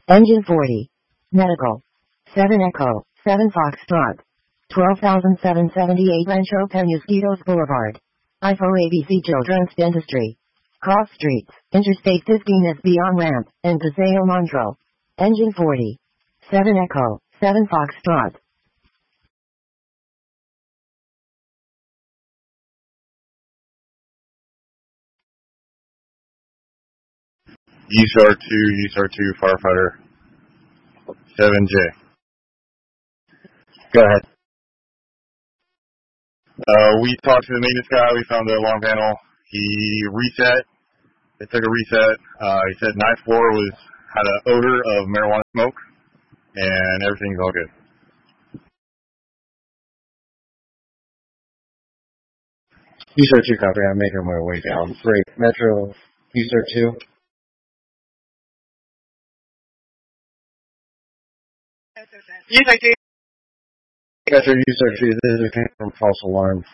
Engine 40. Medical. 7 Echo, 7 Foxtrot. 12,778 Rancho Penasquitos Boulevard. IFO ABC Children's Dentistry. Cross Streets, Interstate 15 SB on-ramp, and Paseo Montreux. Engine 40. 7 Echo, 7 Foxtrot. USAR 2, firefighter 7J. Go ahead. We talked to the maintenance guy. We found the alarm panel. He reset. It took a reset. He said ninth floor had an odor of marijuana smoke, and everything's all good. USAR 2 copy. I'm making my way down. Great. Metro, USAR 2. USAR 2. Metro, USAR 2. This is from false alarm.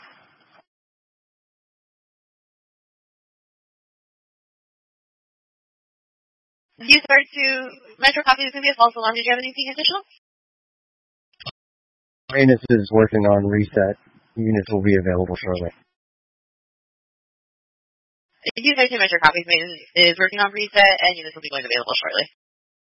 USAR 2, Metro copy. This is going to be a false alarm. Did you have anything additional? Maintenance is working on reset. Units will be available shortly. USAR 2 Metro copy is working on reset, and units will be going available shortly.